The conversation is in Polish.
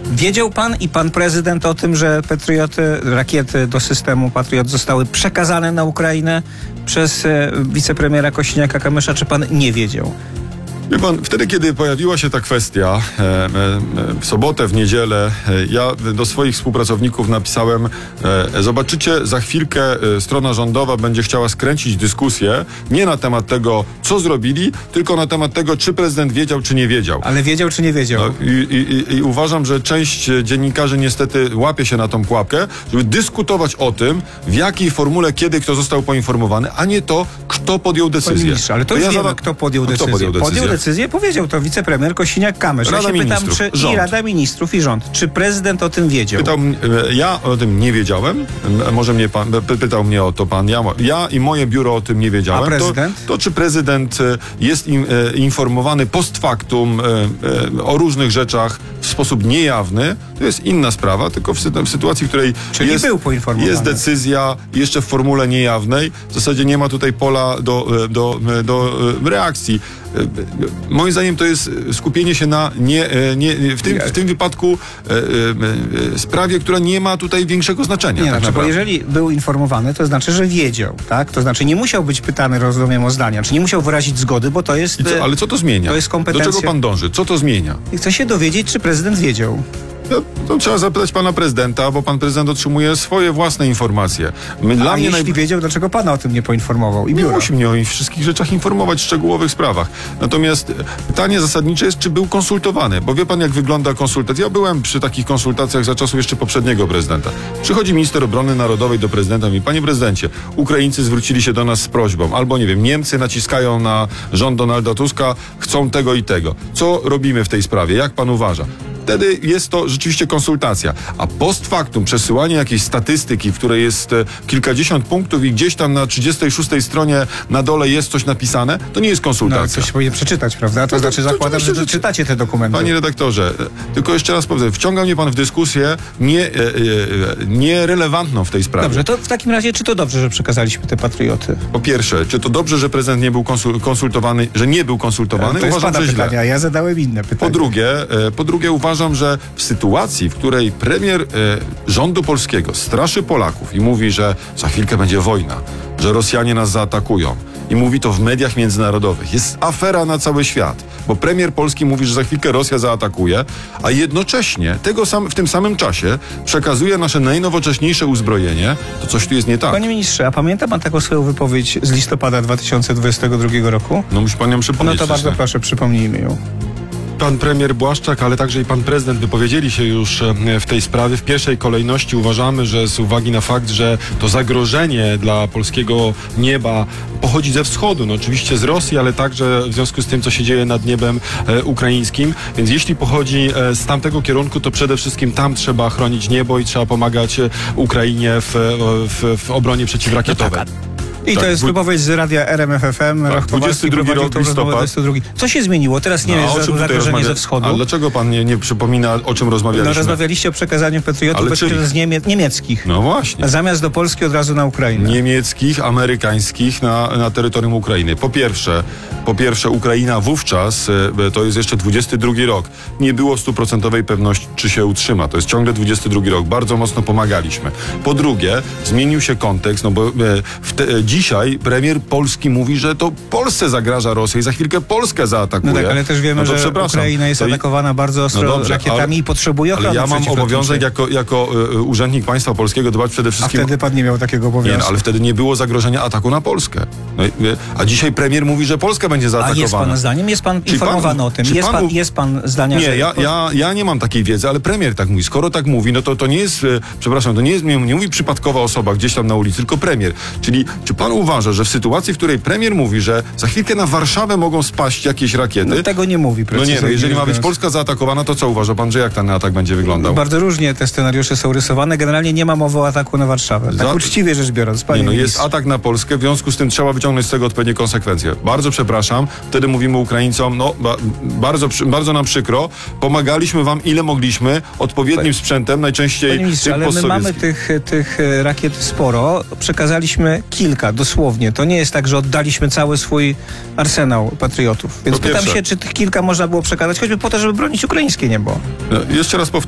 Wiedział pan i pan prezydent o tym, że rakiety do systemu Patriot zostały przekazane na Ukrainę przez wicepremiera Kosiniaka-Kamysza, czy pan nie wiedział? Wie pan, wtedy, kiedy pojawiła się ta kwestia, w sobotę, w niedzielę, ja do swoich współpracowników napisałem, zobaczycie, za chwilkę strona rządowa będzie chciała skręcić dyskusję nie na temat tego, co zrobili, tylko na temat tego, czy prezydent wiedział, czy nie wiedział. Ale wiedział, czy nie wiedział? I uważam, że część dziennikarzy niestety łapie się na tą pułapkę, żeby dyskutować o tym, w jakiej formule, kiedy kto został poinformowany, a nie to, kto podjął decyzję. Panie ministrze, ale to już wiemy, kto podjął decyzję. Podjął decyzję, powiedział to wicepremier Kosiniak-Kamysz. Ja się pytam, czy i Rada Ministrów, i rząd, czy prezydent o tym wiedział? Ja o tym nie wiedziałem. Może mnie pan, pytał mnie o to pan. Ja i moje biuro o tym nie wiedziałem. A prezydent? To czy prezydent jest informowany post factum o różnych rzeczach w sposób niejawny, to jest inna sprawa, tylko w sytuacji, w której był poinformowany. Jest decyzja jeszcze w formule niejawnej, w zasadzie nie ma tutaj pola do reakcji. Moim zdaniem to jest skupienie się na w tym wypadku sprawie, która nie ma tutaj większego znaczenia. Nie, bo jeżeli był informowany, to znaczy, że wiedział, tak? To znaczy nie musiał być pytany, rozumiem, o zdania, czy nie musiał wyrazić zgody, bo to jest... Ale co to zmienia? To jest kompetencja... Do czego pan dąży? Co to zmienia? I chcę się dowiedzieć, czy prezydent wiedział. To trzeba zapytać pana prezydenta, bo pan prezydent otrzymuje swoje własne informacje. Jeśli wiedział, dlaczego pana o tym nie poinformował? I biuro? Nie musi mnie o wszystkich rzeczach informować, w szczegółowych sprawach. Natomiast pytanie zasadnicze jest, czy był konsultowany, bo wie pan, jak wygląda konsultacja. Ja byłem przy takich konsultacjach za czasów jeszcze poprzedniego prezydenta. Przychodzi minister obrony narodowej do prezydenta i mówi: panie prezydencie, Ukraińcy zwrócili się do nas z prośbą, albo nie wiem, Niemcy naciskają na rząd Donalda Tuska, chcą tego i tego. Co robimy w tej sprawie? Jak pan uważa? Wtedy jest to rzeczywiście konsultacja. A post factum, przesyłanie jakiejś statystyki, w której jest kilkadziesiąt punktów i gdzieś tam na 36 stronie na dole jest coś napisane, to nie jest konsultacja. No, coś powinien przeczytać, prawda? To znaczy zakładam, że czytacie te dokumenty. Panie redaktorze, tylko jeszcze raz powiem, wciąga mnie pan w dyskusję nierelewantną w tej sprawie. Dobrze, to w takim razie, czy to dobrze, że przekazaliśmy te patrioty? Po pierwsze, czy to dobrze, że prezydent nie był konsultowany, że nie był konsultowany? To jest uważam, że pytania, źle. ja zadałem inne pytania. Po drugie, uważam, że w sytuacji, w której premier rządu polskiego straszy Polaków i mówi, że za chwilkę będzie wojna, że Rosjanie nas zaatakują, i mówi to w mediach międzynarodowych, jest afera na cały świat, bo premier polski mówi, że za chwilkę Rosja zaatakuje, a jednocześnie w tym samym czasie przekazuje nasze najnowocześniejsze uzbrojenie, to coś tu jest nie tak. Panie ministrze, a pamięta pan taką swoją wypowiedź z listopada 2022 roku? No musi pan ją przypomnieć. No to bardzo proszę, przypomnijmy ją. Pan premier Błaszczak, ale także i pan prezydent wypowiedzieli się już w tej sprawie. W pierwszej kolejności uważamy, że z uwagi na fakt, że to zagrożenie dla polskiego nieba pochodzi ze wschodu, no oczywiście z Rosji, ale także w związku z tym, co się dzieje nad niebem ukraińskim. Więc jeśli pochodzi z tamtego kierunku, to przede wszystkim tam trzeba chronić niebo i trzeba pomagać Ukrainie w obronie przeciwrakietowej. I to jest wypowiedź z radia RMF FM. Tak, 22 rok, listopad. Co się zmieniło? Teraz nie jest zagrożenie ze wschodu. A dlaczego pan nie przypomina, o czym rozmawialiśmy? No rozmawialiście o przekazaniu patriotów z niemieckich. No właśnie. Zamiast do Polski od razu na Ukrainę. Niemieckich, amerykańskich na terytorium Ukrainy. Po pierwsze Ukraina wówczas, to jest jeszcze 22 rok, nie było 100% pewności, czy się utrzyma. To jest ciągle 22 rok. Bardzo mocno pomagaliśmy. Po drugie, zmienił się kontekst, no bo dzisiaj premier polski mówi, że to Polsce zagraża Rosja i za chwilkę Polskę zaatakuje. No tak, ale też wiemy, że Ukraina jest atakowana bardzo ostro rakietami i potrzebuje ochrony. Ale ja mam obowiązek jako urzędnik państwa polskiego dbać przede wszystkim... A wtedy pan nie miał takiego obowiązku. Nie, ale wtedy nie było zagrożenia ataku na Polskę. A dzisiaj premier mówi, że Polska będzie zaatakowana. A jest pana zdaniem? Jest pan informowany o tym? Jest pan zdania, nie, że... ja nie mam takiej wiedzy, ale premier tak mówi. Skoro tak mówi, no to nie jest, przepraszam, to nie mówi przypadkowa osoba gdzieś tam na ulicy, tylko premier. Czyli czy pan uważa, że w sytuacji, w której premier mówi, że za chwilkę na Warszawę mogą spaść jakieś rakiety... No tego nie mówi precyzyjnie. No nie, jeżeli ma być Polska zaatakowana, to co uważa pan, że jak ten atak będzie wyglądał? Bardzo różnie te scenariusze są rysowane. Generalnie nie ma mowy o ataku na Warszawę. Tak uczciwie rzecz biorąc, panie ministrze. Jest atak na Polskę, w związku z tym trzeba wyciągnąć z tego odpowiednie konsekwencje. Bardzo przepraszam, wtedy mówimy Ukraińcom, no bardzo nam przykro, pomagaliśmy wam ile mogliśmy, odpowiednim sprzętem, najczęściej panie ministrze, ale my mamy tych rakiet sporo, przekazaliśmy kilka, dosłownie. To nie jest tak, że oddaliśmy cały swój arsenał patriotów. Więc pytam się, czy tych kilka można było przekazać, choćby po to, żeby bronić ukraińskie niebo. Jeszcze raz powtórzę.